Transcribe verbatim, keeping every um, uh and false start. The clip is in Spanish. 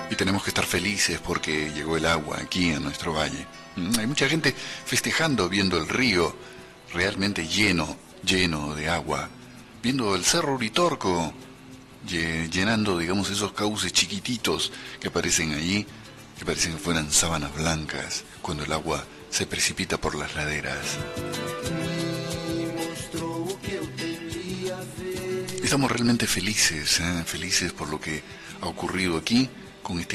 Y tenemos que estar felices porque llegó el agua aquí en nuestro valle. Mm, Hay mucha gente festejando, viendo el río realmente lleno, lleno de agua, viendo el cerro Uritorco lle- llenando, digamos, esos cauces chiquititos que aparecen allí, que parecen que fueran sábanas blancas, cuando el agua se precipita por las laderas. Estamos realmente felices, ¿eh? Felices por lo que ha ocurrido aquí